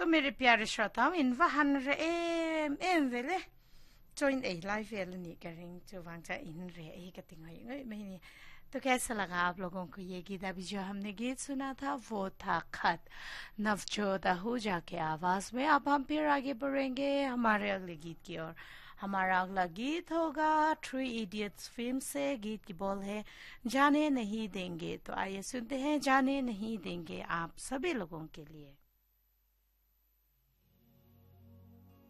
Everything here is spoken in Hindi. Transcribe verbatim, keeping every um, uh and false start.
तो मेरे प्यारे श्रोताओं इन वहां रे एम एम वेले join a live वेले नहीं करेंगे जो वंचा इन रे एक कटिंग है मैं तो कैसा लगा आप लोगों को ये गीत अभी जो हमने गीत सुना था वो था खत नवजोत आहूजा के आवाज में। अब हम फिर आगे बढ़ेंगे हमारे अगले गीत की ओर। हमारा अगला गीत होगा थ्री इडियट्स फिल्म से। गीत की बोल है जाने नहीं देंगे। तो आइए सुनते हैं जाने नहीं देंगे आप सभी लोगों के लिए।